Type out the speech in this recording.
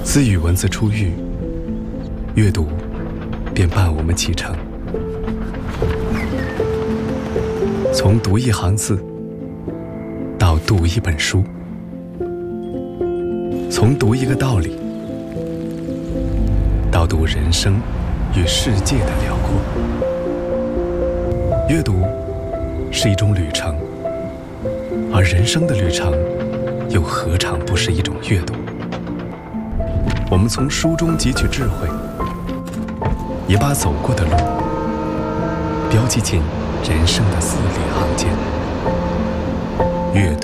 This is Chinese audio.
自与文字初遇，阅读便伴我们启程。从读一行字到读一本书，从读一个道理到读人生与世界的辽阔。阅读是一种旅程，而人生的旅程又何尝不是一种阅读？我们从书中汲取智慧，也把走过的路标记进人生的字里行间。阅